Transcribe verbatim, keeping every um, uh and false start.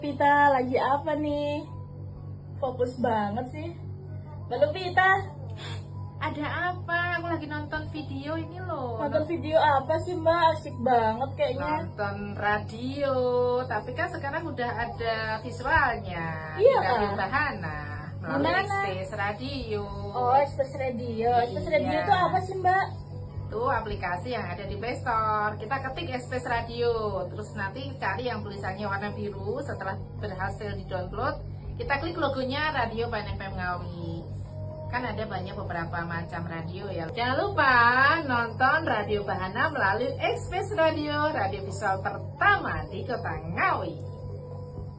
Pita, lagi apa nih? Fokus banget sih. Lalu Pita, Ada apa? Aku lagi nonton video ini loh. nonton video apa sih Mbak? Asik banget kayaknya. Nonton radio, tapi kan sekarang udah ada visualnya. Iya, di Radio Kak. Bahana melalui Dimana? Express Radio. Oh, Express Radio. Express Radio Iya. itu apa sih Mbak? Itu aplikasi yang ada di Play Store. Kita ketik Express Radio, terus nanti cari yang tulisannya warna biru. Setelah berhasil di-download, kita klik logonya Radio Bahana F M Ngawi. Kan ada banyak beberapa macam radio ya. Jangan lupa nonton Radio Bahana melalui Express Radio, radio visual pertama di Kota Ngawi.